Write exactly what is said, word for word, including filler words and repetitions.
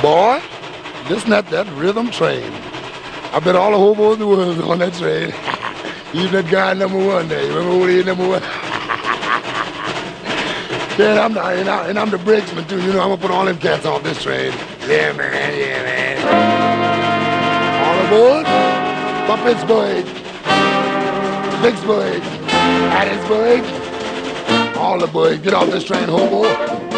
Boy, listen at that rhythm train. I bet all the hobos in the world is on that train. Even that guy number one there. You remember who he is, number one? Man, I'm the, and, I, and I'm the brakesman too. You know, I'm gonna put all them cats off this train. Yeah, man, yeah, man. All aboard for Pittsburgh, Vicksburg, Hattiesburg. All the boys, get off this train, hobo.